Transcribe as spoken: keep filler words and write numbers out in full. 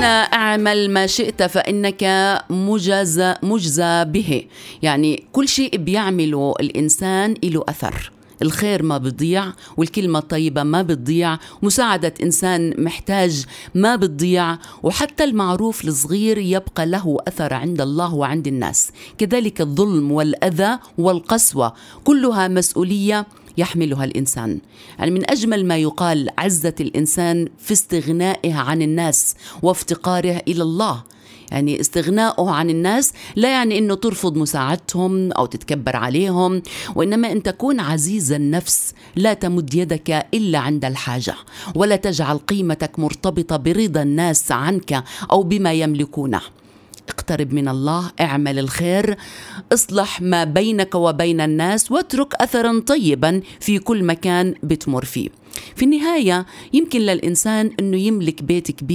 اعمل ما شئت فإنك مجزى, مجزى به. يعني كل شيء بيعمله الإنسان له أثر. الخير ما بضيع، والكلمة الطيبة ما بتضيع، مساعدة إنسان محتاج ما بتضيع، وحتى المعروف الصغير يبقى له أثر عند الله وعند الناس. كذلك الظلم والأذى والقسوة كلها مسؤولية يحملها الإنسان. يعني من أجمل ما يقال عزة الإنسان في استغنائه عن الناس وافتقاره إلى الله. يعني استغناؤه عن الناس لا يعني أنه ترفض مساعدتهم أو تتكبر عليهم، وإنما أن تكون عزيز النفس، لا تمد يدك إلا عند الحاجة، ولا تجعل قيمتك مرتبطة برضا الناس عنك أو بما يملكونه. اقترب من الله، اعمل الخير، اصلح ما بينك وبين الناس، واترك أثرا طيبا في كل مكان بتمر فيه. في النهاية يمكن للإنسان أنه يملك بيت كبير